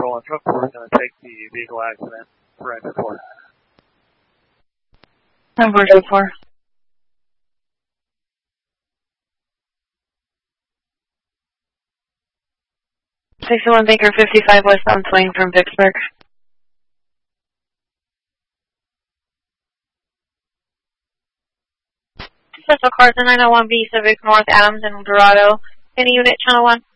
Patrol on truck 4 is going to take the vehicle accident for engine 4. 10-4. 61 Baker 55 westbound swing from Vicksburg. Central Cars 901B Civic North Adams and Dorado. Any unit channel 1?